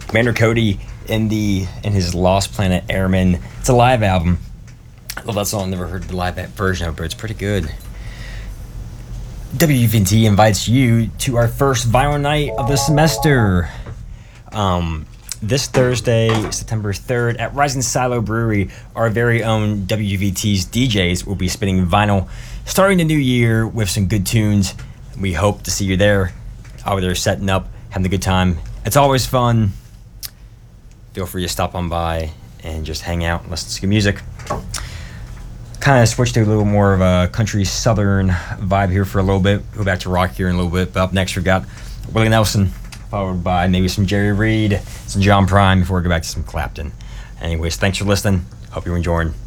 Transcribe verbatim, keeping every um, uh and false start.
Commander Cody in the in his Lost Planet Airmen. It's a live album. I love that song. Never heard the live version of it, but it's pretty good. W V T invites you to our first vinyl night of the semester. Um, this Thursday, September third, at Rising Silo Brewery, our very own W V T's D Js will be spinning vinyl, starting the new year with some good tunes. We hope to see you there, out there setting up, having a good time. It's always fun. Feel free to stop on by and just hang out and listen to good music. Kind of switch to a little more of a country southern vibe here for a little bit. Go back to rock here in a little bit. But up next we got Willie Nelson, followed by maybe some Jerry Reed, some John Prine before we go back to some Clapton. Anyways, thanks for listening. Hope you're enjoying.